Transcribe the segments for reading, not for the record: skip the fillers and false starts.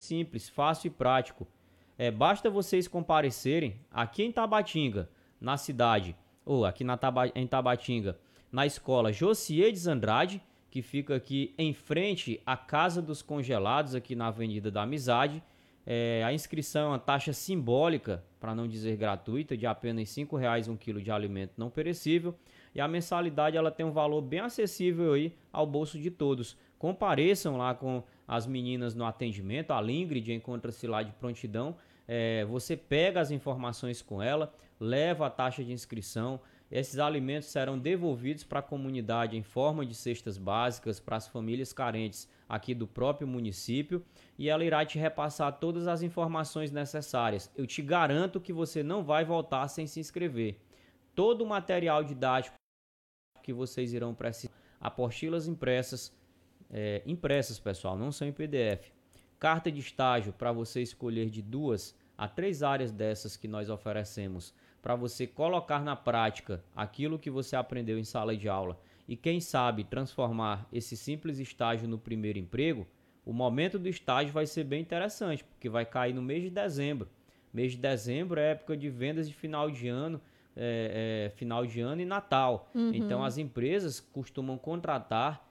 simples, fácil e prático. Basta vocês comparecerem aqui em Tabatinga, na cidade, ou aqui em Tabatinga, na escola Josias Andrade, que fica aqui em frente à Casa dos Congelados, aqui na Avenida da Amizade. A inscrição é uma taxa simbólica, para não dizer gratuita, de apenas R$ 5,00 um quilo de alimento não perecível. E a mensalidade ela tem um valor bem acessível aí ao bolso de todos. Compareçam lá com as meninas no atendimento, a Lingrid encontra-se lá de prontidão. Você pega as informações com ela, leva a taxa de inscrição. Esses alimentos serão devolvidos para a comunidade em forma de cestas básicas para as famílias carentes aqui do próprio município, e ela irá te repassar todas as informações necessárias. Eu te garanto que você não vai voltar sem se inscrever. Todo o material didático que vocês irão precisar, apostilas impressas, pessoal, não são em PDF. Carta de estágio para você escolher de 2 a 3 áreas dessas que nós oferecemos, para você colocar na prática aquilo que você aprendeu em sala de aula e, quem sabe, transformar esse simples estágio no primeiro emprego. O momento do estágio vai ser bem interessante, porque vai cair no mês de dezembro. Mês de dezembro é época de vendas de final de ano, e Natal. Então, as empresas costumam contratar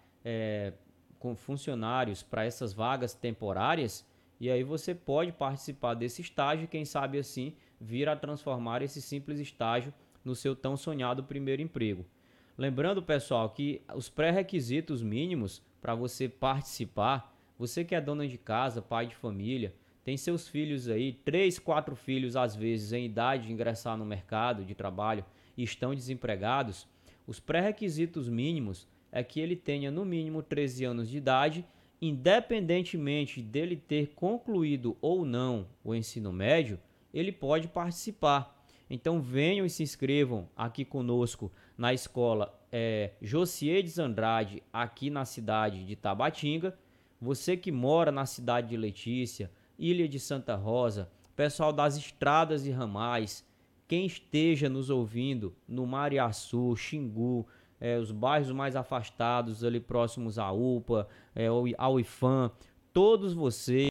com funcionários para essas vagas temporárias, e aí você pode participar desse estágio e, quem sabe assim, vir a transformar esse simples estágio no seu tão sonhado primeiro emprego. Lembrando, pessoal, que os pré-requisitos mínimos para você participar, você que é dona de casa, pai de família, tem seus filhos aí, 3, 4 filhos às vezes em idade de ingressar no mercado de trabalho e estão desempregados, os pré-requisitos mínimos é que ele tenha no mínimo 13 anos de idade, independentemente dele ter concluído ou não o ensino médio, ele pode participar. Então venham e se inscrevam aqui conosco na escola Josias Andrade, aqui na cidade de Tabatinga. Você que mora na cidade de Letícia, Ilha de Santa Rosa, pessoal das estradas e ramais, quem esteja nos ouvindo no Mariaçu, Xingu, os bairros mais afastados ali próximos à UPA, ao IFAM, todos vocês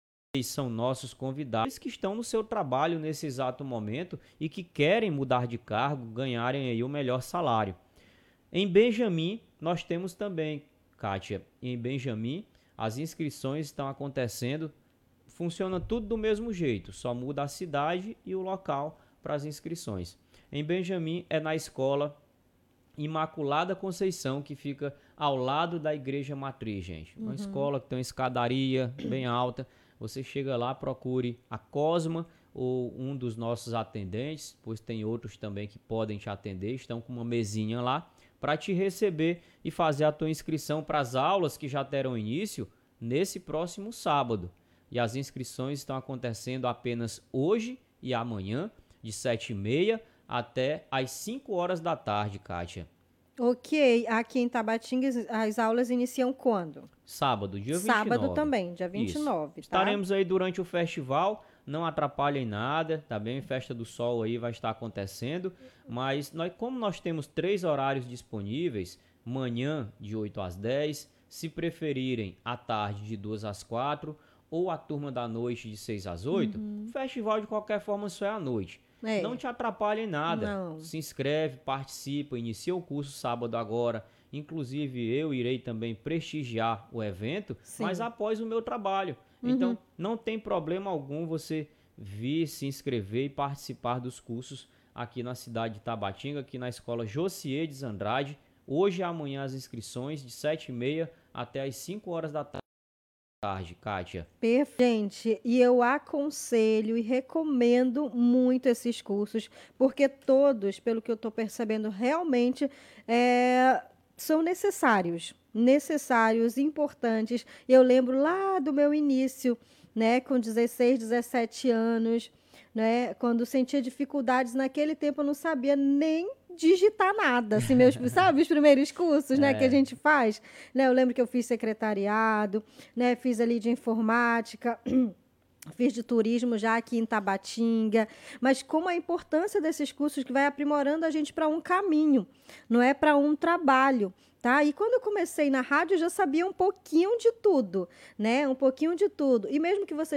são nossos convidados que estão no seu trabalho nesse exato momento e que querem mudar de cargo, ganharem aí o melhor salário. Em Benjamim, nós temos também, Kátia, em Benjamim, as inscrições estão acontecendo, funciona tudo do mesmo jeito, só muda a cidade e o local para as inscrições. Em Benjamim é na escola Imaculada Conceição, que fica ao lado da Igreja Matriz, gente. Uma escola que tem uma escadaria bem alta. Você chega lá, procure a Cosma ou um dos nossos atendentes, pois tem outros também que podem te atender, estão com uma mesinha lá para te receber e fazer a tua inscrição para as aulas que já terão início nesse próximo sábado. E as inscrições estão acontecendo apenas hoje e amanhã, de 7h30 até às 5 horas da tarde, Kátia. Ok, aqui em Tabatinga as aulas iniciam quando? Sábado, dia 29. Sábado também, dia 29, tá? Estaremos aí durante o festival, não atrapalha em nada, tá bem? Festa do Sol aí vai estar acontecendo, mas como nós temos 3 horários disponíveis, manhã de 8 às 10, se preferirem à tarde de 2 às 4, ou a turma da noite de 6 às 8, o festival de qualquer forma só é à noite. Não te atrapalha em nada. Não. Se inscreve, participa, inicia o curso sábado agora. Inclusive, eu irei também prestigiar o evento, mas após o meu trabalho. Então, não tem problema algum você vir, se inscrever e participar dos cursos aqui na cidade de Tabatinga, aqui na escola Josias Andrade. Hoje e amanhã as inscrições de 7h30 até as 5 horas da tarde, Kátia. Perfeito, gente, e eu aconselho e recomendo muito esses cursos, porque todos, pelo que eu estou percebendo, realmente são necessários, importantes. Eu lembro lá do meu início, né, com 16, 17 anos, né, quando sentia dificuldades, naquele tempo eu não sabia nem digitar nada, assim, sabe, os primeiros cursos, né, que a gente faz, né, eu lembro que eu fiz secretariado, né, fiz ali de informática, fiz de turismo já aqui em Tabatinga, mas como a importância desses cursos que vai aprimorando a gente para um caminho, não é para um trabalho, tá? E quando eu comecei na rádio, eu já sabia um pouquinho de tudo, né, e mesmo que você